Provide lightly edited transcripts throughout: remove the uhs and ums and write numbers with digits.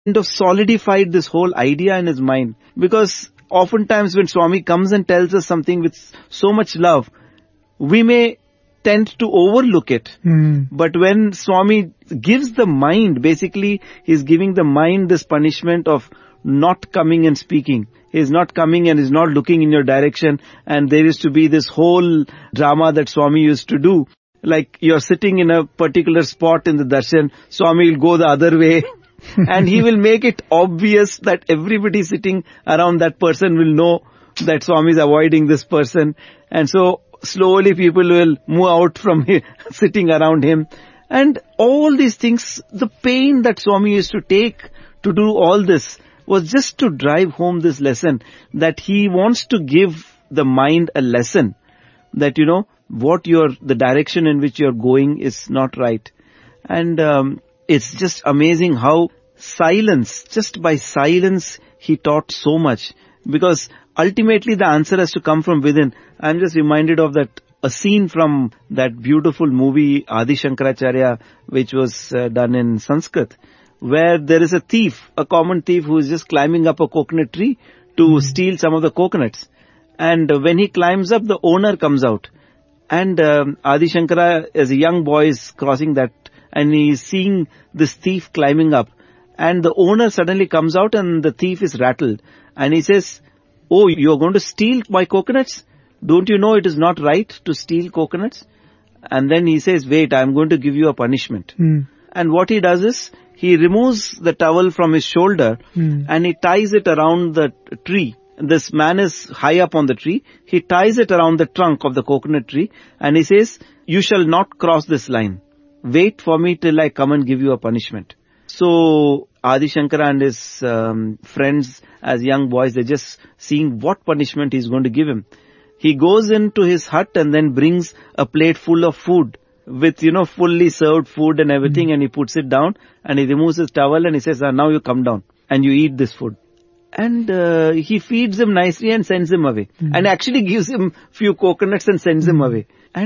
kind of solidified this whole idea in his mind. Because oftentimes when Swami comes and tells us something with so much love, we may tend to overlook it. But when Swami gives the mind, basically he's giving the mind this punishment of not coming and speaking. He's not coming and is not looking in your direction, and there used to be this whole drama that Swami used to do. Like you're sitting in a particular spot in the darshan, Swami will go the other way and he will make it obvious that everybody sitting around that person will know that Swami is avoiding this person. And so slowly people will move out from sitting around him. And all these things, the pain that Swami used to take to do all this was just to drive home this lesson that he wants to give the mind a lesson that, the direction in which you're going is not right. And it's just amazing how just by silence, he taught so much. Because ultimately the answer has to come from within. I'm just reminded of a scene from that beautiful movie Adi Shankaracharya, which was done in Sanskrit, where there is a common thief who is just climbing up a coconut tree to steal some of the coconuts. And when he climbs up, the owner comes out. And Adi Shankara, as a young boy, is crossing that, and he is seeing this thief climbing up. And the owner suddenly comes out and the thief is rattled. And he says, "Oh, you're going to steal my coconuts? Don't you know it is not right to steal coconuts?" And then he says, "Wait, I'm going to give you a punishment." And what he does is, he removes the towel from his shoulder and he ties it around the tree. This man is high up on the tree. He ties it around the trunk of the coconut tree and he says, "You shall not cross this line. Wait for me till I come and give you a punishment." So Adi Shankara and his friends as young boys, they're just seeing what punishment he's going to give him. He goes into his hut and then brings a plate full of food with, fully served food and everything, and he puts it down and he removes his towel and he says, "Now you come down and you eat this food." And he feeds him nicely and sends him away. And actually gives him few coconuts and sends him away.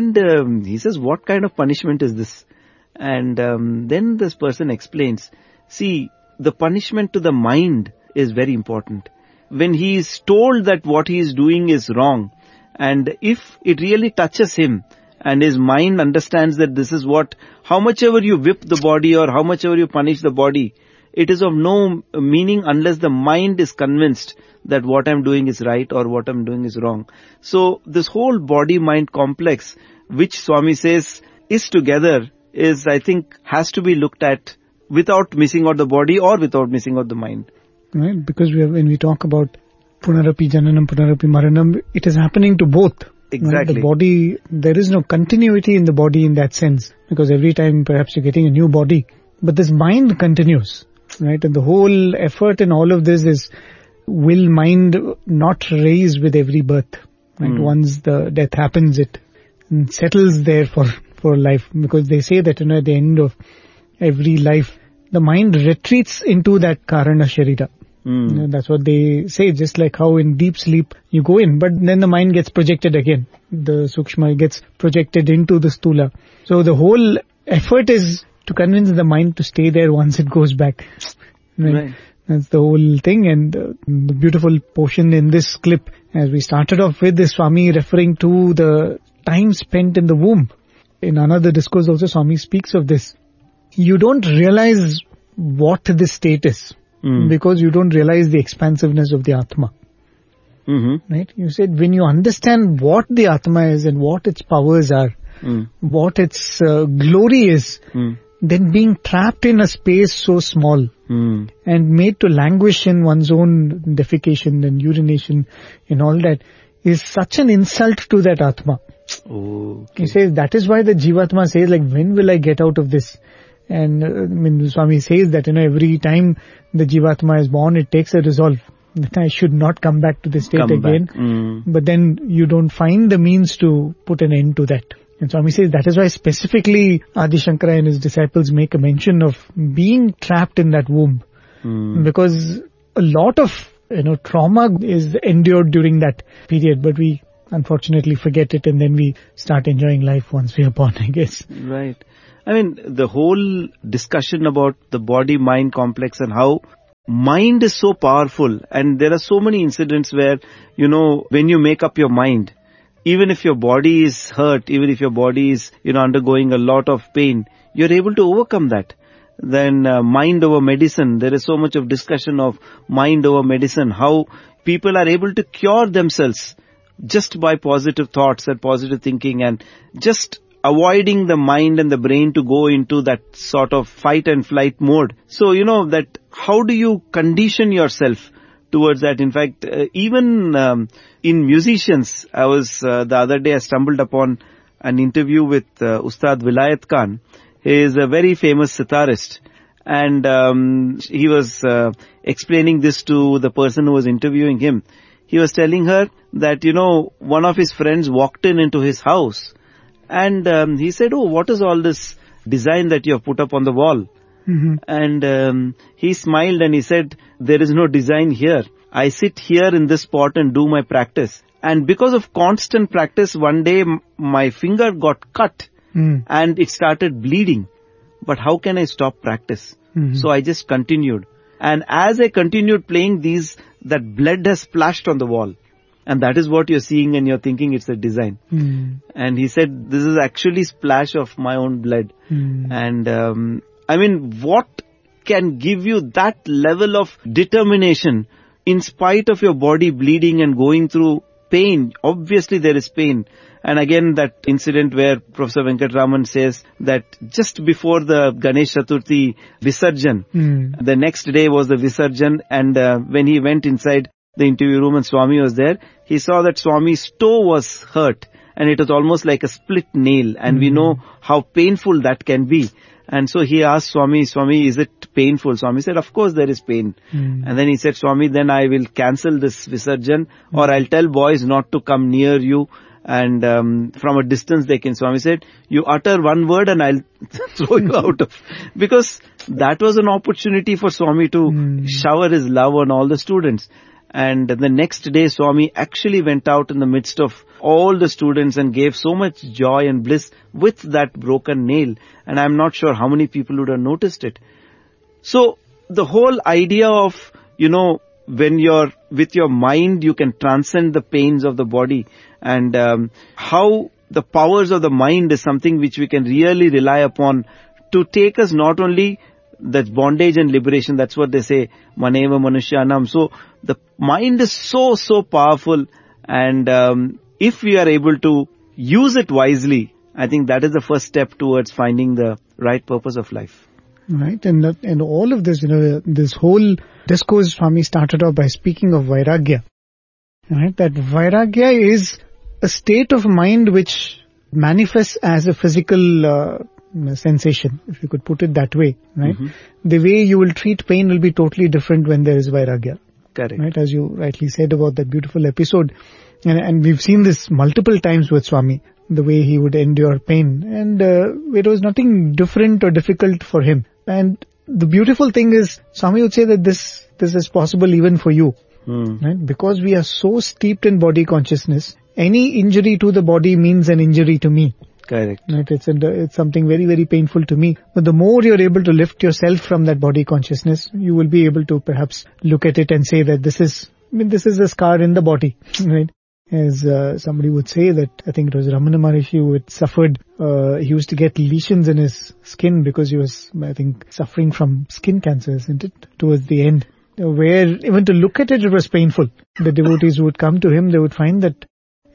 And he says, "What kind of punishment is this?" And then this person explains, see, the punishment to the mind is very important. When he is told that what he is doing is wrong, and if it really touches him, and his mind understands that this is how much ever you whip the body or how much ever you punish the body, it is of no meaning unless the mind is convinced that what I'm doing is right or what I'm doing is wrong. So this whole body-mind complex, which Swami says is together, I think, has to be looked at without missing out the body or without missing out the mind. Right, because when we talk about Punarapi Jananam, Punarapi Maranam, it is happening to both. Exactly. Right? The body, there is no continuity in the body in that sense, because every time perhaps you're getting a new body, but this mind continues, right? And the whole effort in all of this is, will mind not raise with every birth, right? Once the death happens, it settles there for life, because they say that at the end of every life, the mind retreats into that Karana Sharira. That's what they say, just like how in deep sleep you go in, but then the mind gets projected again. The Sukshma gets projected into the Stula. So the whole effort is to convince the mind to stay there once it goes back. Right. That's the whole thing. And the beautiful portion in this clip, as we started off with, is Swami referring to the time spent in the womb. In another discourse also, Swami speaks of this. You don't realize what this state is. Because you don't realize the expansiveness of the Atma. Right? You said when you understand what the Atma is and what its powers are, what its glory is, then being trapped in a space so small and made to languish in one's own defecation and urination and all that is such an insult to that Atma. He says that is why the Jivatma says, like, when will I get out of this? And Swami says that every time the Jivatma is born, it takes a resolve that I should not come back to this state again. But then you don't find the means to put an end to that. And Swami says that is why specifically Adi Shankara and his disciples make a mention of being trapped in that womb. Because a lot of trauma is endured during that period, but we unfortunately forget it and then we start enjoying life once we are born, I guess. Right. I mean, the whole discussion about the body-mind complex and how mind is so powerful, and there are so many incidents where, when you make up your mind, even if your body is hurt, even if your body is, undergoing a lot of pain, you're able to overcome that. Then mind over medicine. There is so much of discussion of mind over medicine, how people are able to cure themselves just by positive thoughts and positive thinking, and just avoiding the mind and the brain to go into that sort of fight and flight mode. So, that how do you condition yourself towards that? In fact, even in musicians, the other day I stumbled upon an interview with Ustad Vilayat Khan. He is a very famous sitarist, and he was explaining this to the person who was interviewing him. He was telling her that, one of his friends walked into his house, and he said, "Oh, what is all this design that you have put up on the wall?" Mm-hmm. And he smiled and he said, "There is no design here. I sit here in this spot and do my practice. And because of constant practice, one day my finger got cut and it started bleeding. But how can I stop practice?" Mm-hmm. So I just continued. And as I continued playing that blood has splashed on the wall. And that is what you're seeing, and you're thinking it's a design. Mm. And he said, "This is actually splash of my own blood." Mm. And what can give you that level of determination in spite of your body bleeding and going through pain? Obviously there is pain. And again, that incident where Professor Venkatraman says that just before the Ganesh Chaturthi Visarjan, the next day was the Visarjan, and when he went inside the interview room and Swami was there, he saw that Swami's toe was hurt, and it was almost like a split nail, and we know how painful that can be. And so he asked Swami, "Is it painful?" Swami said, "Of course there is pain." And then he said, "Swami, then I will cancel this Visarjan, or I'll tell boys not to come near you, and from a distance they can." Swami said, "You utter one word and I'll throw you out of..." Because that was an opportunity for Swami to shower his love on all the students. And the next day, Swami actually went out in the midst of all the students and gave so much joy and bliss with that broken nail. And I'm not sure how many people would have noticed it. So the whole idea of, when you're with your mind, you can transcend the pains of the body, and how the powers of the mind is something which we can really rely upon to take us not only that bondage and liberation. That's what they say, maneva manushyanam. So the mind is so powerful, and if we are able to use it wisely, I think that is the first step towards finding the right purpose of life. Right, and all of this, this whole discourse, Swami started off by speaking of Vairagya. Right, that Vairagya is a state of mind which manifests as a physical sensation, if you could put it that way, right? Mm-hmm. The way you will treat pain will be totally different when there is Vairagya. Correct. Right, as you rightly said about that beautiful episode. And we've seen this multiple times with Swami, the way he would endure pain. And it was nothing different or difficult for him. And the beautiful thing is, Swami would say that this is possible even for you. Right? Because we are so steeped in body consciousness, any injury to the body means an injury to me. Correct. Right? It's something very, very painful to me. But the more you're able to lift yourself from that body consciousness, you will be able to perhaps look at it and say that this is a scar in the body. Right? As somebody would say that, I think it was Ramana Maharishi who had suffered, he used to get lesions in his skin because he was, I think, suffering from skin cancer, isn't it? Towards the end, where even to look at it, it was painful. The devotees who would come to him, they would find that,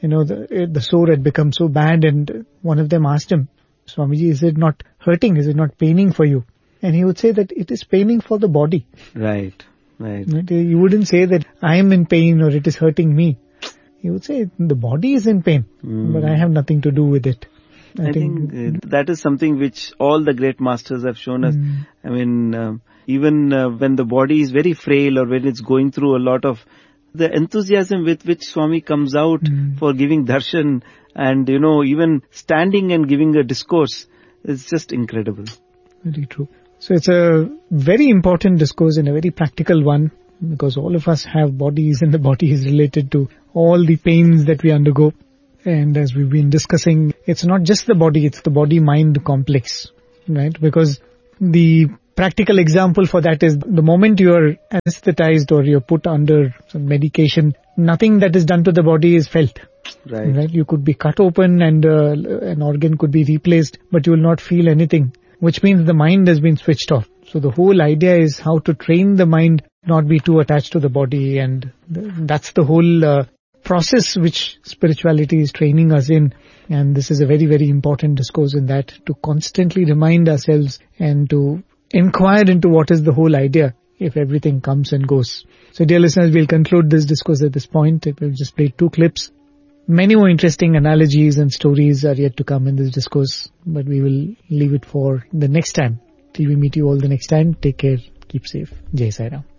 the sore had become so bad, and one of them asked him, "Swamiji, is it not hurting? Is it not paining for you?" And he would say that it is paining for the body. Right. You wouldn't say that I am in pain or it is hurting me. He would say the body is in pain, but I have nothing to do with it. I think that is something which all the great masters have shown us. I mean, even when the body is very frail or when it's going through a lot of, the enthusiasm with which Swami comes out for giving darshan and, even standing and giving a discourse is just incredible. Very true. So it's a very important discourse and a very practical one, because all of us have bodies and the body is related to all the pains that we undergo. And as we've been discussing, it's not just the body, it's the body-mind complex, right? Because the practical example for that is the moment you are anesthetized or you're put under some medication, nothing that is done to the body is felt. Right? You could be cut open and an organ could be replaced, but you will not feel anything, which means the mind has been switched off. So the whole idea is how to train the mind not be too attached to the body, and that's the whole process which spirituality is training us in. And this is a very, very important discourse in that, to constantly remind ourselves and to inquire into what is the whole idea if everything comes and goes. So dear listeners, we'll conclude this discourse at this point. We've just played 2 clips. Many more interesting analogies and stories are yet to come in this discourse, but we will leave it for the next time. Till we meet you all the next time, take care, keep safe. Jai Sai Ram.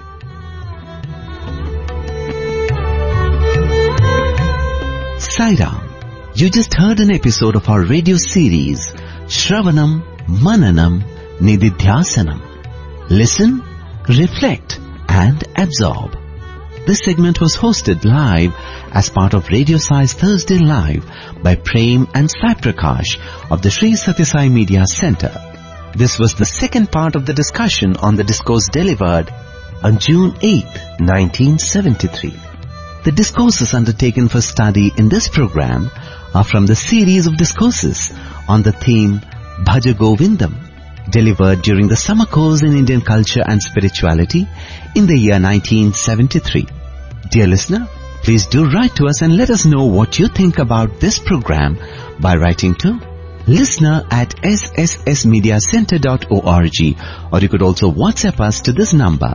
Sai Ram. You just heard an episode of our radio series, Shravanam, Mananam, Nididhyasanam. Listen, reflect and absorb. This segment was hosted live as part of Radio Sai's Thursday Live by Prem and Sai Prakash of the Sri Sathya Sai Media Center. This was the second part of the discussion on the discourse delivered on June 8, 1973. The discourses undertaken for study in this program are from the series of discourses on the theme Bhaja Govindam, delivered during the summer course in Indian culture and spirituality in the year 1973. Dear listener, please do write to us and let us know what you think about this program by writing to listener@sssmediacenter.org, or you could also WhatsApp us to this number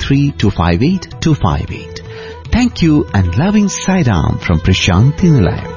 9393258258. Thank you and loving Sai Ram from Prashanthi Nilayam.